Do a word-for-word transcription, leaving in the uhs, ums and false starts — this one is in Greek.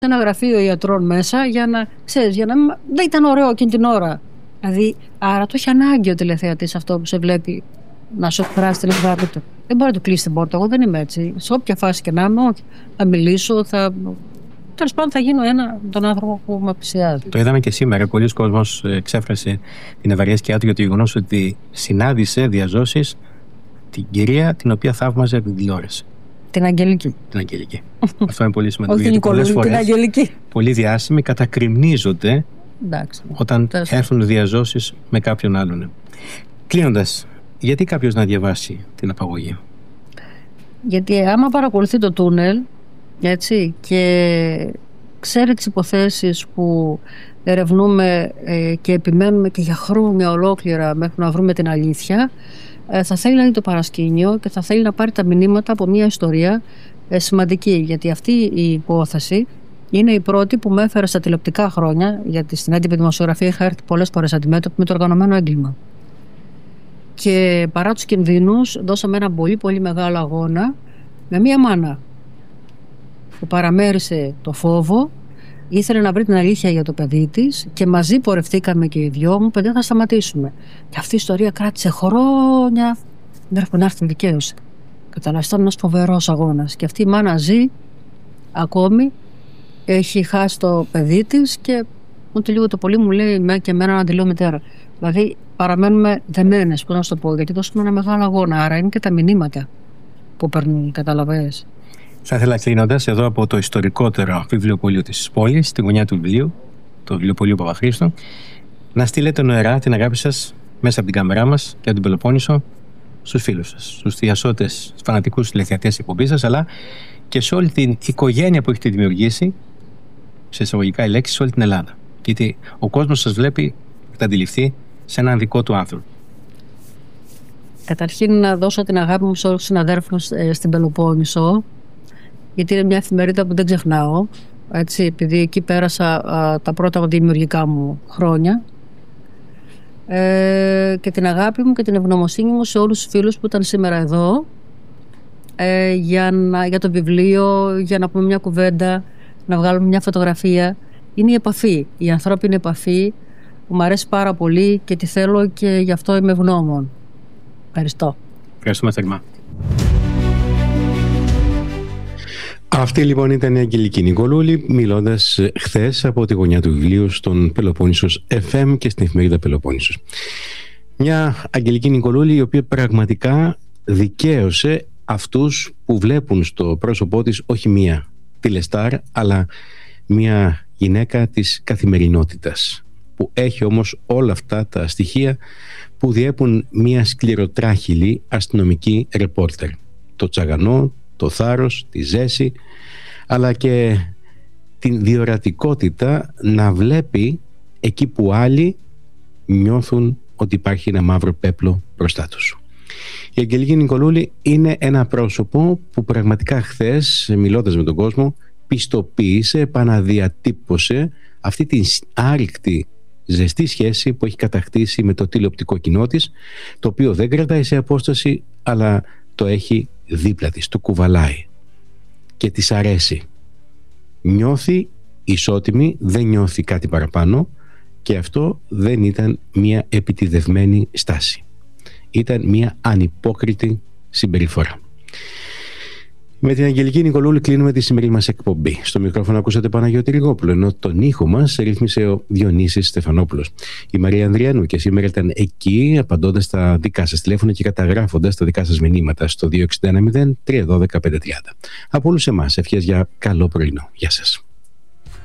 ένα γραφείο ιατρών μέσα για να, ξέρεις, για να δεν ήταν ωραίο εκείνη την ώρα. Δηλαδή, άρα το έχει ανάγκη ο τηλεθεατής αυτό που σε βλέπει να σου εκφράσει την αγάπη του. Δεν μπορεί να του κλείσει την πόρτα. Εγώ δεν είμαι έτσι. Σε όποια φάση και να είμαι, όχι. Θα μιλήσω, θα. Τέλος πάντων, θα γίνω ένα τον άνθρωπο που με πλησιάζει. Το είδαμε και σήμερα. Πολλοί κόσμος εξέφρασε την ευαρέσκειά του για το γεγονός ότι συνάντησε διαζώσεις την κυρία την οποία θαύμαζε από την τηλεόραση. Την Αγγελική. Την Αγγελική. Αυτό είναι πολύ σημαντικό. Όχι την Νικολούλη, την Αγγελική. Πολλοί διάσημοι κατακριμνίζονται Εντάξει, όταν τέλος. έρθουν διαζώσεις με κάποιον άλλον. Κλείνοντας, γιατί κάποιος να διαβάσει την απαγωγή? Γιατί άμα παρακολουθεί το τούνελ, έτσι, και ξέρει τις υποθέσεις που ερευνούμε ε, και επιμένουμε και για χρόνια ολόκληρα μέχρι να βρούμε την αλήθεια, ε, θα θέλει να δει το παρασκήνιο και θα θέλει να πάρει τα μηνύματα από μια ιστορία ε, σημαντική. Γιατί αυτή η υπόθεση είναι η πρώτη που με έφερε στα τηλεοπτικά χρόνια, γιατί στην έντυπη δημοσιογραφία είχα έρθει πολλές φορές αντιμέτωπη με το οργανωμένο έγκλημα. Και παρά τους κινδύνους, δώσαμε ένα πολύ πολύ μεγάλο αγώνα με μία μάνα που παραμέρισε το φόβο, ήθελε να βρει την αλήθεια για το παιδί της και μαζί πορευτήκαμε και οι δυο μου, παιδί, θα σταματήσουμε. Και αυτή η ιστορία κράτησε χρόνια μέχρι να έρθει την δικαίωση. Καταλάβεις, ήταν ένας φοβερός αγώνας. Και αυτή η μάνα ζει ακόμη, έχει χάσει το παιδί της και ούτε λίγο το πολύ μου λέει με και εμένα να τη λέω μητέρα. Δηλαδή παραμένουμε δεμένες, πώς να σου το πω, γιατί δώσουμε ένα μεγάλο αγώνα. Άρα είναι και τα μηνύματα που παίρνουν, καταλαβαίνεις. Θα ήθελα, κλείνοντας, εδώ από το ιστορικότερο βιβλιοπωλείο της πόλης, στη γωνιά του βιβλίου, το βιβλιοπωλείο Παπαχρήστο, να στείλετε νοερά την αγάπη σας μέσα από την κάμερά μας και από την Πελοπόννησο στους φίλους σας, στους διασώτες, στους φανατικούς τηλεθεατές εκπομπής σας, αλλά και σε όλη την οικογένεια που έχετε δημιουργήσει, σε εισαγωγικά η λέξη, σε όλη την Ελλάδα. Γιατί ο κόσμος σας βλέπει, θα αντιληφθεί, σε έναν δικό του άνθρωπο. Καταρχήν να δώσω την αγάπη μου σε όλους τους συναδέρφους ε, στην Πελοπόννησο, γιατί είναι μια εφημερίδα που δεν ξεχνάω, έτσι, επειδή εκεί πέρασα α, τα πρώτα δημιουργικά μου χρόνια, ε, και την αγάπη μου και την ευγνωμοσύνη μου σε όλους τους φίλους που ήταν σήμερα εδώ, ε, για, να, για το βιβλίο, για να πούμε μια κουβέντα, να βγάλουμε μια φωτογραφία. Είναι η επαφή, η ανθρώπινη επαφή που μου αρέσει πάρα πολύ και τη θέλω και γι' αυτό είμαι ευγνώμων. Ευχαριστώ. Ευχαριστούμε θερμά. Αυτή λοιπόν ήταν η Αγγελική Νικολούλη, μιλώντας χθες από τη γωνιά του βιβλίου στον Πελοπόννησος εφ εμ και στην εφημερίδα Πελοπόννησος. Μια Αγγελική Νικολούλη η οποία πραγματικά δικαίωσε αυτούς που βλέπουν στο πρόσωπό της όχι μία τηλεστάρ, αλλά μία γυναίκα της καθημερινότητας, που έχει όμως όλα αυτά τα στοιχεία που διέπουν μία σκληροτράχηλη αστυνομική ρεπόρτερ. Το τσαγανό, το θάρρος, τη ζέση, αλλά και την διορατικότητα να βλέπει εκεί που άλλοι νιώθουν ότι υπάρχει ένα μαύρο πέπλο μπροστά τους. Η Αγγελική Νικολούλη είναι ένα πρόσωπο που πραγματικά χθες, μιλώντας με τον κόσμο, πιστοποίησε, επαναδιατύπωσε αυτή την άρρηκτη ζεστή σχέση που έχει κατακτήσει με το τηλεοπτικό κοινό της, το οποίο δεν κρατάει σε απόσταση, αλλά το έχει δίπλα της, το κουβαλάει και της αρέσει. Νιώθει ισότιμη, δεν νιώθει κάτι παραπάνω, και αυτό δεν ήταν μια επιτηδευμένη στάση. Ήταν μια ανυπόκριτη συμπεριφορά. Με την Αγγελική Νικολούλη κλείνουμε τη σημερινή μας εκπομπή. Στο μικρόφωνο ακούσατε Παναγιώτη Ριγόπουλο, ενώ τον ήχο μας ρύθμισε ο Διονύσης Στεφανόπουλος. Η Μαρία Ανδριανού και σήμερα ήταν εκεί, απαντώντας στα δικά σας τηλέφωνα και καταγράφοντας τα δικά σας μηνύματα στο δύο έξι ένα μηδέν τρία ένα δύο πέντε τρία μηδέν. Από όλους εμάς, ευχές για καλό πρωινό. Γεια σας.